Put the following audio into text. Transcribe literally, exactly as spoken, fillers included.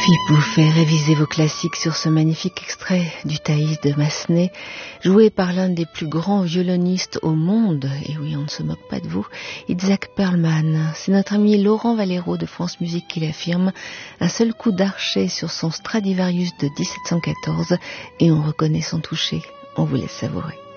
Puis pour faire réviser vos classiques sur ce magnifique extrait du Thaïs de Massenet, joué par l'un des plus grands violonistes au monde, et oui, on ne se moque pas de vous, Itzhak Perlman. C'est notre ami Laurent Valero de France Musique qui l'affirme, un seul coup d'archet sur son Stradivarius de dix-sept cent quatorze et on reconnaît son toucher. On vous laisse savourer.